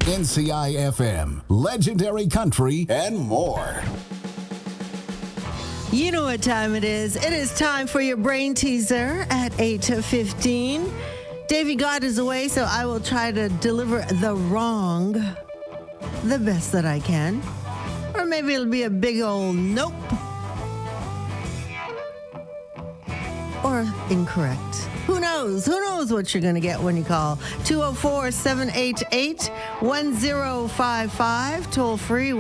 NCI FM, Legendary Country, and more. You know what time it is. It is time for your brain teaser at 8:15. Davey God is away, so I will try to deliver the wrong the best that I can. Or maybe it'll be a big old nope. Or incorrect. Who knows? Who knows what you're going to get when you call? 204-788-1055. Toll free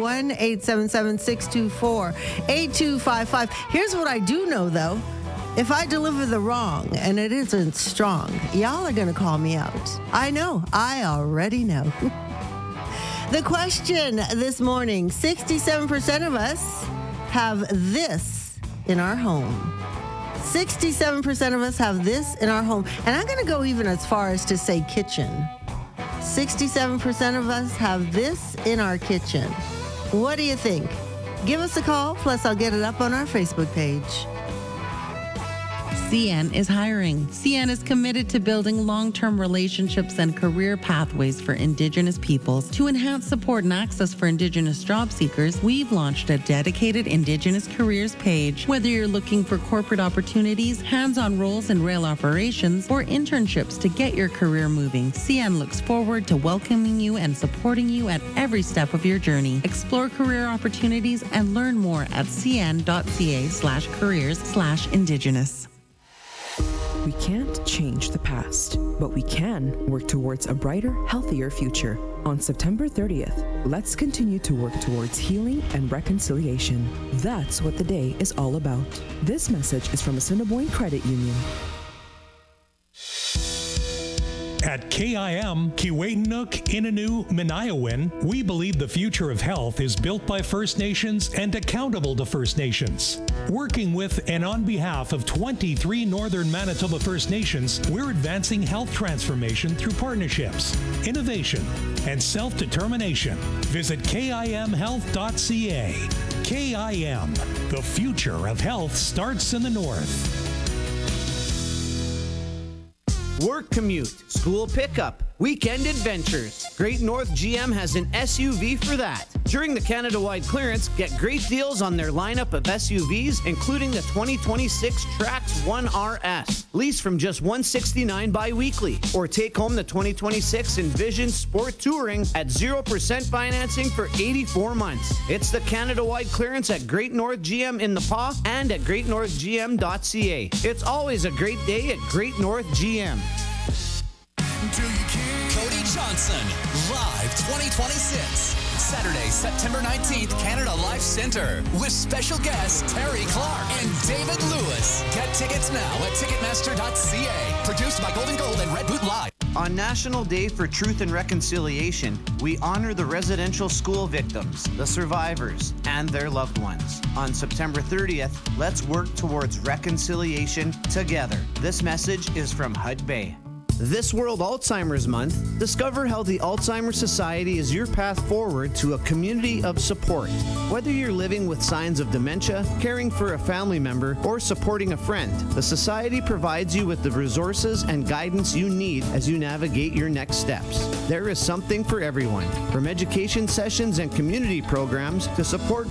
1-877-624-8255. Here's what I do know, though. If I deliver the wrong and it isn't strong, y'all are going to call me out. I know. I already know. The question this morning, 67% of us have this in our home. 67% of us have this in our home. And I'm going to go even as far as to say kitchen. 67% of us have this in our kitchen. What do you think? Give us a call, plus I'll get it up on our Facebook page. CN is hiring. CN is committed to building long-term relationships and career pathways for Indigenous peoples. To enhance support and access for Indigenous job seekers, we've launched a dedicated Indigenous careers page. Whether you're looking for corporate opportunities, hands-on roles in rail operations, or internships to get your career moving, CN looks forward to welcoming you and supporting you at every step of your journey. Explore career opportunities and learn more at cn.ca/careers/Indigenous. We can't change the past, but we can work towards a brighter, healthier future. On September 30th, let's continue to work towards healing and reconciliation. That's what the day is all about. This message is from Assiniboine Credit Union. At KIM, Kiiwetinoong Inanu Minayawin, we believe the future of health is built by First Nations and accountable to First Nations. Working with and on behalf of 23 Northern Manitoba First Nations, we're advancing health transformation through partnerships, innovation, and self-determination. Visit KIMhealth.ca. KIM, the future of health starts in the North. Work commute, school pickup, weekend adventures. Great North GM has an SUV for that. During the Canada-wide clearance, get great deals on their lineup of SUVs, including the 2026 Trax 1 RS. Lease from just $169 bi-weekly. Or take home the 2026 Envision Sport Touring at 0% financing for 84 months. It's the Canada-wide clearance at Great North GM in the PAW and at greatnorthgm.ca. It's always a great day at Great North GM. Cody Johnson, live 2026. Saturday, September 19th, Canada Life Center, with special guests Terry Clark and David Lewis. Get tickets now at Ticketmaster.ca. Produced by Golden Gold and Red Boot Live. On National Day for Truth and Reconciliation, we honor the residential school victims, the survivors, and their loved ones. On September 30th, let's work towards reconciliation together. This message is from Hud Bay. This World Alzheimer's Month, discover how the Alzheimer's Society is your path forward to a community of support. Whether you're living with signs of dementia, caring for a family member, or supporting a friend, the Society provides you with the resources and guidance you need as you navigate your next steps. There is something for everyone, from education sessions and community programs to support